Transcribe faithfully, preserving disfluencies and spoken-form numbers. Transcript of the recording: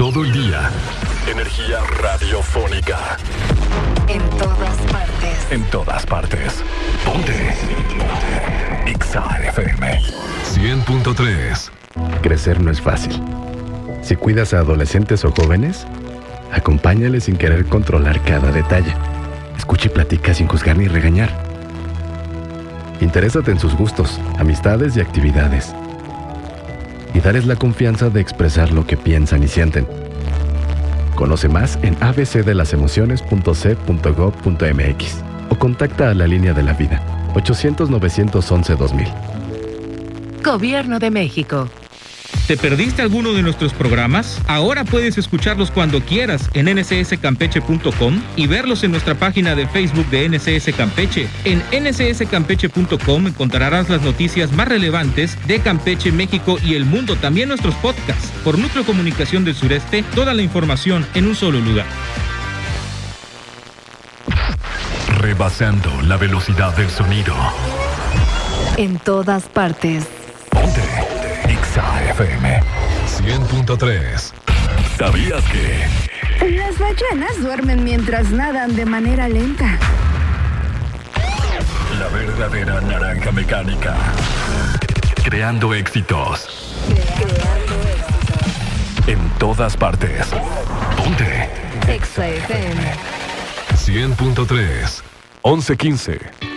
todo el día. Energía radiofónica. En todas partes. En todas partes. Ponte. Ponte. Exa F M cien punto tres. Crecer no es fácil. Si cuidas a adolescentes o jóvenes, acompáñales sin querer controlar cada detalle. Escucha y platica sin juzgar ni regañar. Interésate en sus gustos, amistades y actividades. Y darles la confianza de expresar lo que piensan y sienten. Conoce más en a b c de las emociones punto c punto gov punto m x o contacta a la línea de la vida ochocientos, novecientos once, dos mil. Gobierno de México. ¿Te perdiste alguno de nuestros programas? Ahora puedes escucharlos cuando quieras en n c s campeche punto com y verlos en nuestra página de Facebook de N C S Campeche. En n c s campeche punto com encontrarás las noticias más relevantes de Campeche, México y el mundo, también nuestros podcasts. Por Núcleo Comunicación del Sureste, toda la información en un solo lugar. Rebasando la velocidad del sonido. En todas partes. Ponte. Exa F M cien punto tres. ¿Sabías que las ballenas duermen mientras nadan de manera lenta? La verdadera naranja mecánica. Creando éxitos. Creando éxitos. En todas partes. Ponte. Exa F M cien punto tres. once quince.